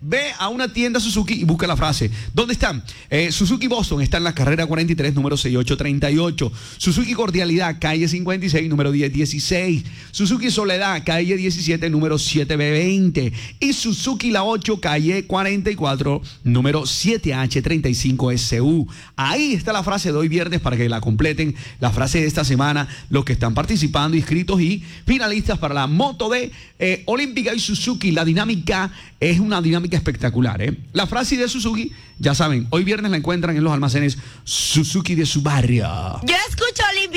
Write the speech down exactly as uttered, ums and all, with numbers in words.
ve a una tienda Suzuki y busca la frase. ¿Dónde están? Eh, Suzuki Boston está en la carrera cuarenta y tres, número sesenta y ocho treinta y ocho. Suzuki Cordialidad, calle cincuenta y seis, número diez dieciséis. Suzuki Soledad, calle diecisiete, número siete B veinte. Y Suzuki La ocho, calle cuarenta y cuatro, número siete H treinta y cinco S U. Ahí está la frase de hoy viernes para que la completen. La frase de esta semana, los que están participando, inscritos y finalistas para la moto de eh, Olímpica y Suzuki. La dinámica es una dinámica espectacular, ¿eh? La frase de Suzuki, ya saben, hoy viernes la encuentran en los almacenes Suzuki de su barrio. Yo escucho Olímpica.